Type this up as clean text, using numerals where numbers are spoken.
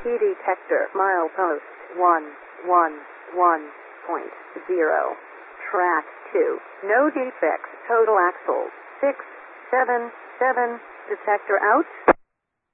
detector. Milepost 111.0. Track 2. No defects. Total axles 677. Detector out.